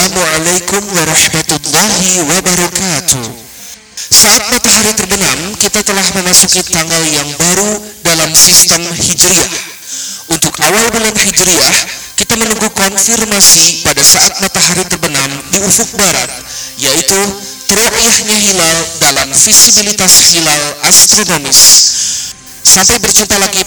Assalamualaikum warahmatullahi wabarakatuh. Saat matahari terbenam, kita telah memasuki tanggal yang baru dalam sistem Hijriah. Untuk awal bulan Hijriah, kita menunggu konfirmasi pada saat matahari terbenam di ufuk barat, yaitu teru'yahnya hilal dalam visibilitas hilal astronomis. Sampai berjumpa lagi